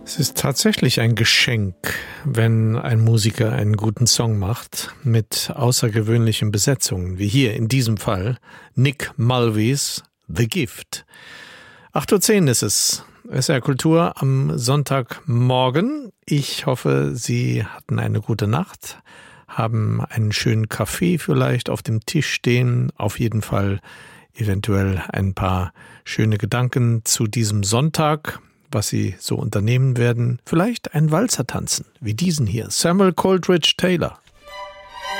Es ist tatsächlich ein Geschenk, wenn ein Musiker einen guten Song macht mit außergewöhnlichen Besetzungen, wie hier in diesem Fall Nick Mulvey's The Gift. 8:10 Uhr ist es. SR Kultur am Sonntagmorgen. Ich hoffe, Sie hatten eine gute Nacht, haben einen schönen Kaffee vielleicht auf dem Tisch stehen, auf jeden Fall eventuell ein paar schöne Gedanken zu diesem Sonntag, was Sie so unternehmen werden. Vielleicht ein Walzer tanzen, wie diesen hier, Samuel Coleridge Taylor.